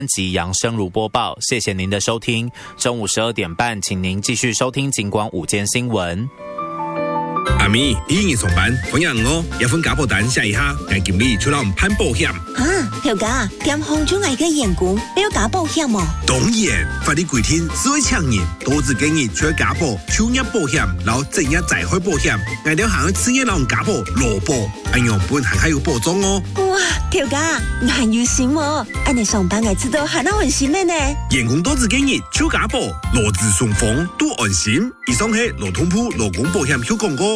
及杨生如播报，谢谢您的收听。中午12点半，请您继续收听警广午间新闻。 阿咪，你已上班，欢迎我，有份家保单写一下，我经理出来攀保险。 条家，点红中外嘅员工要加保险冇？ 当然，法律规定，所有厂人都只建议除了家保、就业保险，然后正业灾害保险，外条行企业让家保、劳保，安样本行还有保障哦。 哇，条家，你很有心喎！安尼上班我知道很安心的呢。 员工都只建议除家保、劳资双方都安心。以上係劳通部劳工保险有廣告。